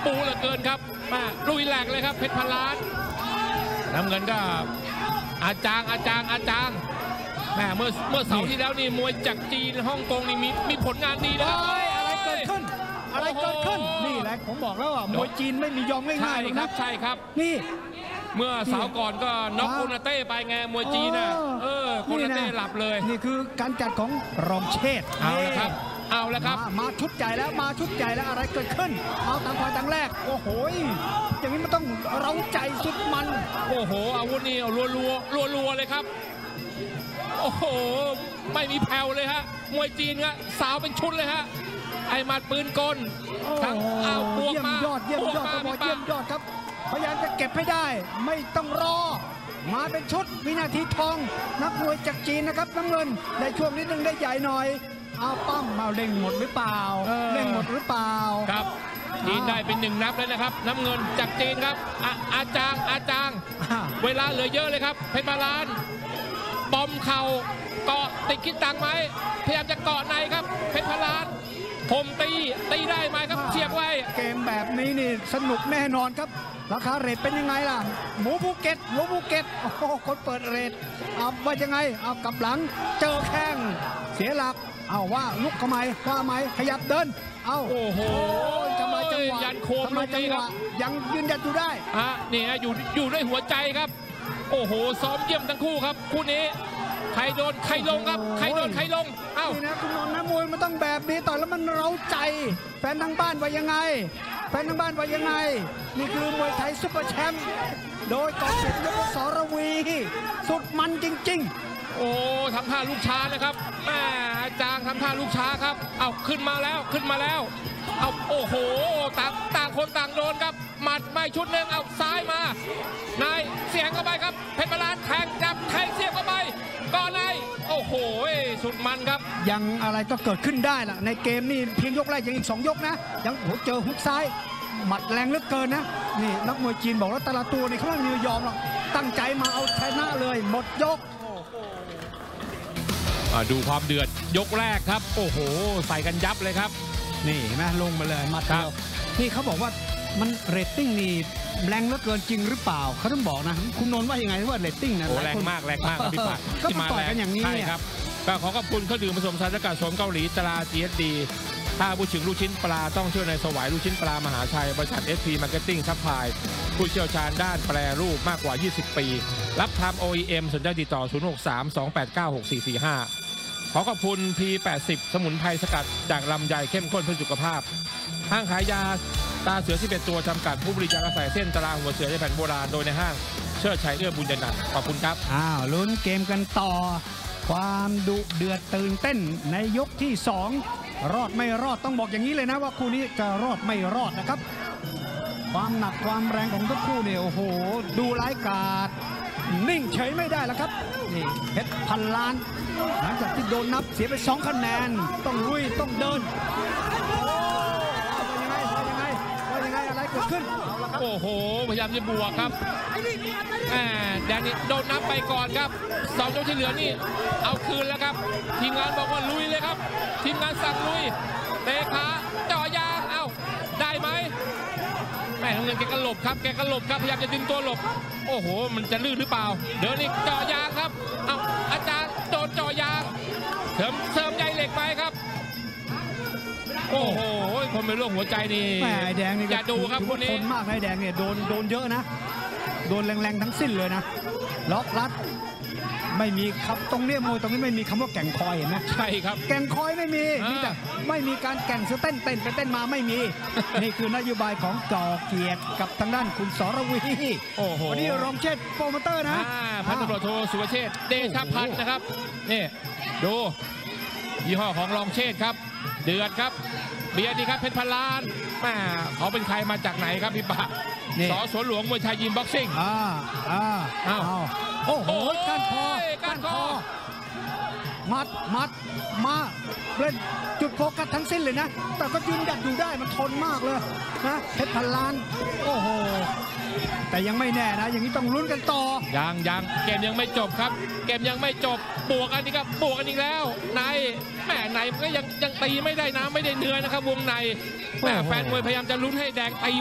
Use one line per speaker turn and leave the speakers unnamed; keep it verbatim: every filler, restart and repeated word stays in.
ปูเหลือเกินครับมาลุยแหลกเลยครับเพชรพันล้านน้ำเงินก็อาจางอาจางอาจางแม่เมื่อเมื่อเสาร์ที่แล้วนี่มวยจากจีนฮ่องกงนี่มีมีผลงานดีนะครับ
อะไรเกิดขึ้นอะไรเกิดขึ้นนี่แหละผมบอกแล้วว่ามวยจีนไม่มียอมง่ายๆหรอกนะ
ใช่ครับ
นี่
เมื่อเสาร์ก่อนก็น็อกโคนาเต้ไปไงมวยจีนน่ะเออโคนาเต้หลับเลย
นี่คือการจัดของรองเชษฐ์
เอาละครับเอาละครับ
มาชุดใหญ่แล้วมาชุดใหญ่แล้วอะไรเกิดขึ้นเอาต่างฝ่ายต่างแรกโอ้โหอย่างนี้มันต้องเร้าใจสุดมัน
โอ้โหอาวุธนี่รัวรัวรัวรัวเลยครับโอ้โหไม่มีแผ่วเลยฮะมวยจีนฮะสาวเป็นชุดเลยฮะไอ้หมัดปืนกลทั้งเอาบวกมา
เยี่ยมยอดเยี่ยมยอดเยี่ยมยอดครับพยายามจะเก็บให้ได้ไม่ต้องรอมาเป็นชุดวินาทีทองนักมวยจากจีนนะครับน้ำเงินได้ช่วงนิดนึงได้ใหญ่หน่อยเอาป้อมมาเล่งหมดหรือเปล่าเล่งหมดหรือเปล่า
ครับจีนได้เป็นหนึ่งนับแล้วนะครับน้ำเงินจากจีนครับอาอาจางอาจางเวลาเหลือเยอะเลยครับเพชรพันล้านปอมเข่าเกาะติดคิดตังไหมพยายามจะเกาะในครับเพชรพันล้านผมตีตีได้ไหมครับเชียบไว้
เกมแบบนี้นี่สนุกแน่นอนครับราคาเรทเป็นยังไงล่ะหมูภูเก็ตหมูภูเก็ตโอ้โหคนเปิดเรทเอาว่ายังไงเอากลับหลังเจอแข้งเสียหลักเอาว่าลุกทำไมว่าไหมขยับเดินเอา
โอ้โห
ทำไมจังหวะ
ยันโคม
ทำไมจังหวะยังยืนยันอยู่ได้
อ่ะนี่นะอยู่อยู่ด้วยหัวใจครับโอ้โหซ้อมเยี่ยมทั้งคู่ครับคู่นี้ใครโดนใครลงครับใครโดนใครลงเอ้า
นี่นะคุณนนท์นะมวยมันต้องแบบนี้ต่อยแล้วมันเร้าใจแฟนทางบ้านว่ายังไงแฟนทางบ้านว่ายังไงนี่คือมวยไทยซุปเปอร์แชมป์โดยกองเชียร์ยกสรวีสุดมันจริงๆ
โอ้ทำท่าลูกช้านะครับแม่อาจารย์ทำท่าลูกช้าครับเอาขึ้นมาแล้วขึ้นมาแล้วเอาโอ้โหต่างต่างคนต่างโดนครับหมัดไม่ชุดหนึ่งเอาซ้ายมานายเสียงเข้าไปครับเพชรพันล้านแทงจับแทงเสียบเข้าไปก่อนในโอ้โหสุดมันครับ
ยังอะไรก็เกิดขึ้นได้ล่ะในเกมนี่เพียงยกแรกยังอีกสองยกนะยังโหเจอฮุกซ้ายหมัดแรงเหลือเกินนะนี่นักมวยจีนบอกว่าแต่ละตัวนี่เขาไม่มียอมหรอกตั้งใจมาเอาชนะเลยหมดยก
ดูความเดือดยกแรกครับโอ้โหใส่กันยับเลยครับ
นี่เห็นไหมลงมาเลยมาเดียวนี่เขาบอกว่ามันเรตติ้งนี่แรงเหลือเกินจริงหรือเปล่าเขาต้องบอกนะคุณนนท์ว่ายังไงว่าเรตติ้งนะ
แรงมากแรงมากพี่ป่า
ก็มาต่อยกันอย่างนี้
ใช่ครับก็ขอขอบคุณเครื่องดื่มผสมสารสกัดโสมเกาหลีตรา จี เอส ดี ถ้าผู้ถึงลูกชิ้นปลาต้องช่วยในสวายลูกชิ้นปลามหาชัยบริษัท เอส พี Marketing Supply ผู้เชี่ยวชาญด้านแปรรูปมากกว่ายี่สิบปีรับทำ โอ อี เอ็ม สนใจติดต่อศูนย์ หก สาม สอง แปด เก้า หก สี่ สี่ ห้าขอขอบคุณ พี แปดสิบ สมุนไพรสกัดจากลำไยเข้มข้นเพื่อสุขภาพห้างขายยาตาเสือสิบเอ็ดตัวจำกัดผู้บริจาคกระแสเส้นตารางหัวเสือในแผ่นโบราณโดยในห้างเชิดชัยเอื้อบุญยนันท์ขอบคุณครับ
อ้าวลุ้นเกมกันต่อความดุเดือดตื่นเต้นในยกที่สองรอดไม่รอดต้องบอกอย่างนี้เลยนะว่าคู่นี้จะรอดไม่รอดนะครับความหนักความแรงของทั้งคู่เนี่ยโอ้โหดูร้ายกาจนิ่งเฉยไม่ได้แล้วครับนี่เพชรพันล้านหลังจากที่โดนนับเสียไปสองคะแนนต้องลุยต้องเดินว่ายังไงว่ายังไงว่ายังไงอะไรเกิดขึ้น
โอ้โหพยายามจะบวกครับแหมแดนนี่โดนนับไปก่อนครับสองยกที่เหลือนี่เอาคืนแล้วครับทีมงานบอกว่าลุยเลยครับทีมงานสั่งลุยเตะขาจ่อยางเอ้าได้ไหมแม่ทางเงินแกก็หลบครับแกก็หลบครับพยายามจะดึงตัวหลบโอ้โหมันจะลื่นหรือเปล่าเดินอีกจ่อยางครับเอ้าอาจารย์โดนจ่อยางเสริมเสริมใยเหล็กไปครับโอ้โหคนเป็นโรคหัวใจนี่
แม่แดงนี่
อย่าดูครับคนนี้
ทนมากนะแดงเนี่ยโดนโดนเยอะนะโดนแรงๆทั้งสิ้นเลยนะล็อกรัดไม่มีครับตรงเนี้ยมวยตรงนี้ไม่มีคำว่าแก่งคอยเห็นไหม
ใช่ครับ
แก่งคอยไม่มีมีแต่ไม่มีการแก่งเต้นเต้นไปเต้นมาไม่มีนี่คือนโยบายของจอเกียรติกับทางด้านคุณสรวี
โอ้โห
วันนี้รองเชษโปรโมเตอร์นะ
พันตำรวจโทสุรเชษฐ์เดชพันธ์นะครับนี่ดูยี่ห้อของรองเชษฐ์ครับเดือดครับเบียร์ดีครับเพชรพันล้านแม่เขาเป็นใครมาจากไหนครับพี่ปะสอสวนหลวงมวยไทยยิมบ็อกซิ่ง
อ่าอ่าอ้าวโอ้โหก้านคอ
ก้านคอ
มัดมัดมาเล่นจุดโฟกัสทั้งสิ้นเลยนะแต่ก็ยืนหยัดอยู่ได้มันทนมากเลยนะเพชรพันล้านโอ้โหแต่ยังไม่แน่นะอย่างนี้ต้องลุ้นกันต่อ
ยังยังเกมยังไม่จบครับเกมยังไม่จบบวกกันนี่ครับบวกกันอีกแล้วในแม่ในมันก็ยังยังตีไม่ได้นะไม่ได้เนื้อนะครับวงในแม่แฟนมวยพยายามจะลุ้นให้แดงตี